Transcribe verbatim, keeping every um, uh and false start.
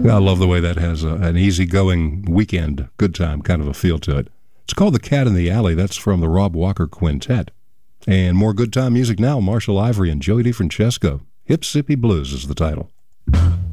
I love the way that has a, an easygoing weekend, good time kind of a feel to it. It's called The Cat in the Alley. That's from the Rob Walker Quintet. And more good time music now. Marshall Ivory and Joey DeFrancesco. Hip Sippy Blues is the title.